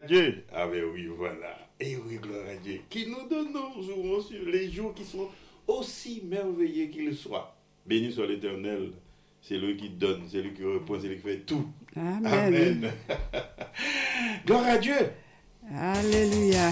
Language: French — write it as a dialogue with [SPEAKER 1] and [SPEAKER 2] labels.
[SPEAKER 1] Dieu. Ah ben oui, voilà. Et oui, gloire à Dieu. Qui nous donne nos jours, sur les jours qui sont aussi merveilleux qu'ils soient. Béni soit l'Éternel. C'est lui qui donne, c'est lui qui repose, c'est lui qui fait tout.
[SPEAKER 2] Amen.
[SPEAKER 1] Amen. Gloire à Dieu.
[SPEAKER 2] Alléluia.